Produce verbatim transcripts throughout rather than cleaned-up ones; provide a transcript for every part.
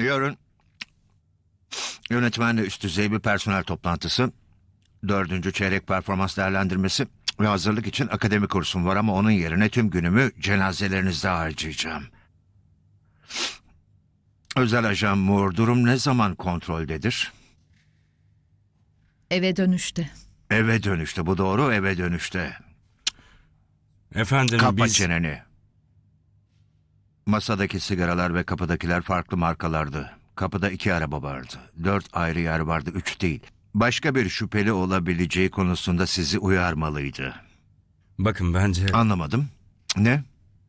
Yarın yönetmenle üst düzey bir personel toplantısı, dördüncü çeyrek performans değerlendirmesi ve hazırlık için akademi kursum var ama onun yerine tüm günümü cenazelerinizde harcayacağım. Özel ajan Moore, durum ne zaman kontroldedir? Eve dönüşte. Eve dönüşte, bu doğru, eve dönüşte. Efendim Kapa biz... çeneni. Masadaki sigaralar ve kapıdakiler farklı markalardı. Kapıda iki araba vardı. Dört ayrı yer vardı, üç değil. Başka bir şüpheli olabileceği konusunda sizi uyarmalıydı. Bakın bence... Anlamadım. Ne?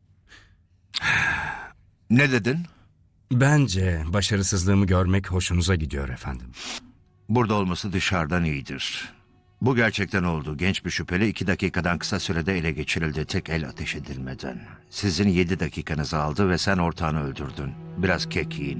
Ne dedin? Bence başarısızlığımı görmek hoşunuza gidiyor efendim. Burada olması dışarıdan iyidir. Bu gerçekten oldu. Genç bir şüpheli iki dakikadan kısa sürede ele geçirildi. Tek el ateş edilmeden. Sizin yedi dakikanızı aldı ve sen ortağını öldürdün. Biraz kek yiyin.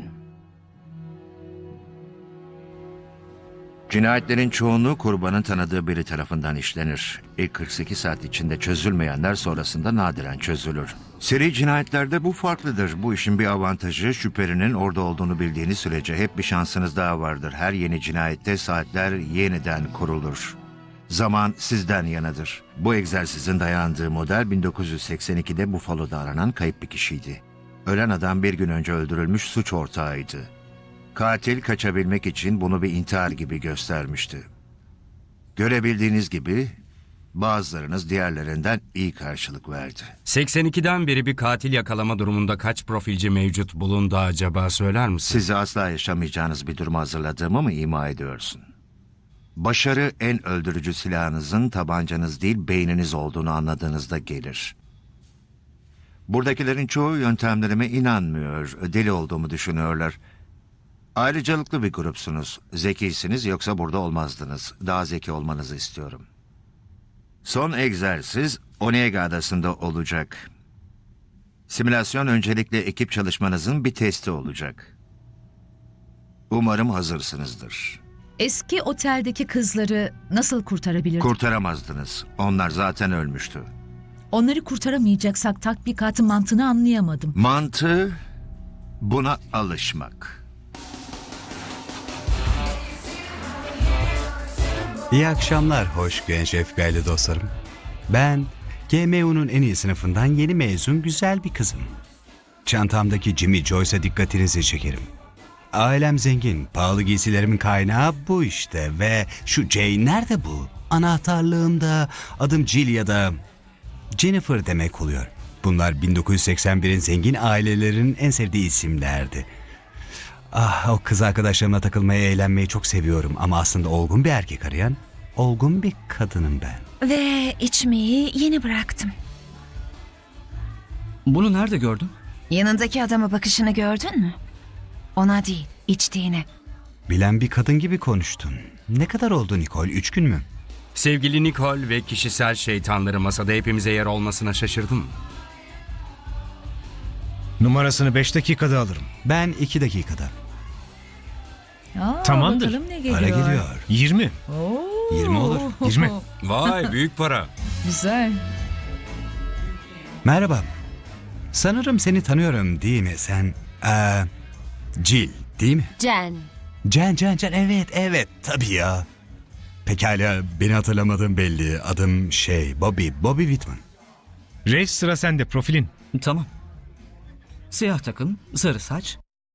Cinayetlerin çoğunluğu kurbanın tanıdığı biri tarafından işlenir. İlk kırk sekiz saat içinde çözülmeyenler sonrasında nadiren çözülür. Seri cinayetlerde bu farklıdır. Bu işin bir avantajı şüphelinin orada olduğunu bildiğiniz sürece hep bir şansınız daha vardır. Her yeni cinayette saatler yeniden kurulur. Zaman sizden yanadır. Bu egzersizin dayandığı model bin dokuz yüz seksen ikide Buffalo'da aranan kayıp bir kişiydi. Ölen adam bir gün önce öldürülmüş suç ortağıydı. Katil kaçabilmek için bunu bir intihar gibi göstermişti. Görebildiğiniz gibi bazılarınız diğerlerinden iyi karşılık verdi. seksen ikiden beri bir katil yakalama durumunda kaç profilci mevcut bulundu acaba, söyler misin? Sizi asla yaşamayacağınız bir duruma hazırladığımı mı ima ediyorsun? Başarı en öldürücü silahınızın tabancanız değil beyniniz olduğunu anladığınızda gelir. Buradakilerin çoğu yöntemlerime inanmıyor, deli olduğumu düşünüyorlar. Ayrıcalıklı bir grupsunuz. Zekisiniz, yoksa burada olmazdınız. Daha zeki olmanızı istiyorum. Son egzersiz Onega Adası'nda olacak. Simülasyon öncelikle ekip çalışmanızın bir testi olacak. Umarım hazırsınızdır. Eski oteldeki kızları nasıl kurtarabilirdik? Kurtaramazdınız. Onlar zaten ölmüştü. Onları kurtaramayacaksak tatbikatın mantığını anlayamadım. Mantığı buna alışmak. İyi akşamlar hoş genç F B I'li dostlarım. Ben G M U'nun en iyi sınıfından yeni mezun güzel bir kızım. Çantamdaki Jimmy Joyce'a dikkatinizi çekerim. Ailem zengin, pahalı giysilerimin kaynağı bu işte ve şu Jay nerede bu? Anahtarlığımda adım Jill ya da Jennifer demek oluyor. Bunlar bin dokuz yüz seksen birin zengin ailelerinin en sevdiği isimlerdi. Ah, o kız arkadaşlarımla takılmayı, eğlenmeyi çok seviyorum ama aslında olgun bir erkek arayan, olgun bir kadınım ben. Ve içmeyi yeni bıraktım. Bunu nerede gördün? Yanındaki adama bakışını gördün mü? Ona değil, içtiğine. Bilen bir kadın gibi konuştun. Ne kadar oldu Nicole, üç gün mü? Sevgili Nicole ve kişisel şeytanları masada hepimize yer olmasına şaşırdım. Numarasını beş dakikada alırım. Ben iki dakikada. Aa, Tamamdır. Bakalım ne geliyor. Para geliyor. yirmi. Oo. yirmi olur. yirmi. Vay büyük para. Güzel. Merhaba. Sanırım seni tanıyorum değil mi sen? Ee, Jill değil mi? Jen. Jen, Jen, Jen. Evet, evet. Tabii ya. Pekala, beni hatırlamadığım belli. Adım şey, Bobby, Bobby Whitman. Reis, sıra sende, profilin. Tamam. Siyah takım, sarı saç,